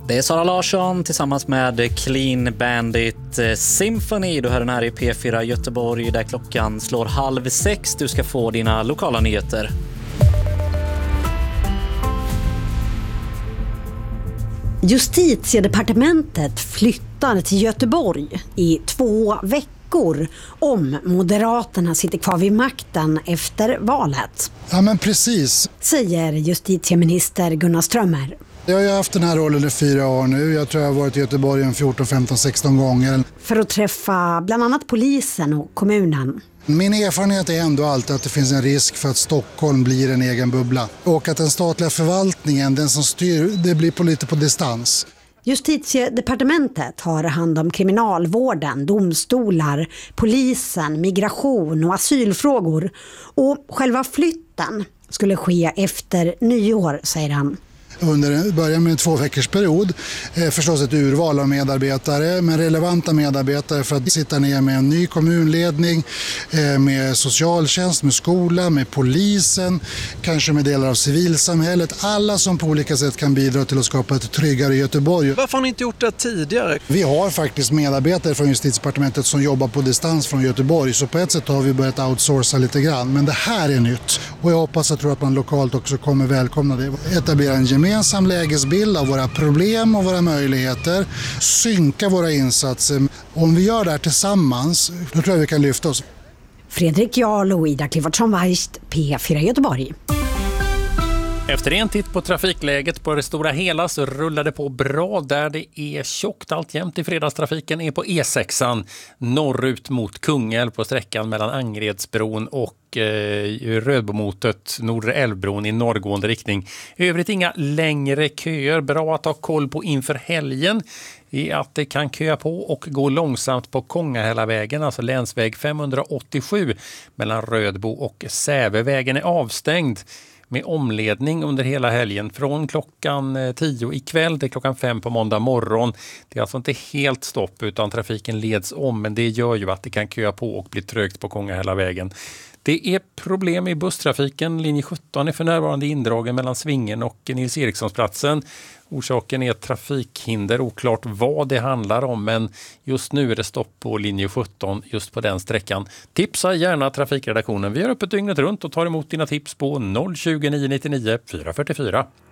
Det är Sara Larsson tillsammans med Clean Bandit Symphony. Du hör den här i P4 Göteborg där klockan slår 5:30. Du ska få dina lokala nyheter. Justitiedepartementet flyttar till Göteborg i 2 veckor om Moderaterna sitter kvar vid makten efter valet. Ja, men precis, säger justitieminister Gunnar Strömmer. Jag har ju haft den här rollen i 4 år nu. Jag tror jag har varit i Göteborg 14, 15, 16 gånger. För att träffa bland annat polisen och kommunen. Min erfarenhet är ändå alltid att det finns en risk för att Stockholm blir en egen bubbla. Och att den statliga förvaltningen, den som styr, det blir lite på distans. Justitiedepartementet har hand om kriminalvården, domstolar, polisen, migration och asylfrågor. Och själva flytten skulle ske efter nyår, säger han. Under början med en 2 veckors period, förstås ett urval av medarbetare, men relevanta medarbetare för att sitta ner med en ny kommunledning, med socialtjänst, med skola, med polisen, kanske med delar av civilsamhället. Alla som på olika sätt kan bidra till att skapa ett tryggare Göteborg. Varför har ni inte gjort det tidigare? Vi har faktiskt medarbetare från Justitiedepartementet som jobbar på distans från Göteborg, så på ett sätt har vi börjat outsourca lite grann. Men det här är nytt och jag hoppas att man lokalt också kommer välkomna det. Etablera en gemensam lägesbild av våra problem och våra möjligheter, synka våra insatser. Om vi gör det här tillsammans, då tror jag vi kan lyfta oss. Fredrik Jarl och Ida Cliffordsson-Weist, P4 Göteborg. Efter en titt på trafikläget på det stora hela så rullar det på bra där det är tjockt alltjämt i fredagstrafiken är på E6an norrut mot Kungälv på sträckan mellan Angeredsbron och Rödbomotet, Nordre Älvbron i norrgående riktning. Övrigt inga längre köer. Bra att ha koll på inför helgen är att det kan köa på och gå långsamt på Kongahällavägen, alltså länsväg 587 mellan Rödbo och Sävevägen är avstängd med omledning under hela helgen från klockan 10 ikväll till klockan 5 på måndag morgon. Det är alltså inte helt stopp utan trafiken leds om, men det gör ju att det kan köa på och bli trögt på Kongahällavägen. Det är problem i busstrafiken. Linje 17 är för närvarande indragen mellan Svingen och Nils Erikssonsplatsen. Orsaken är trafikhinder, oklart vad det handlar om, men just nu är det stopp på linje 17 just på den sträckan. Tipsa gärna trafikredaktionen. Vi är öppet dygnet runt och tar emot dina tips på 020 999 444.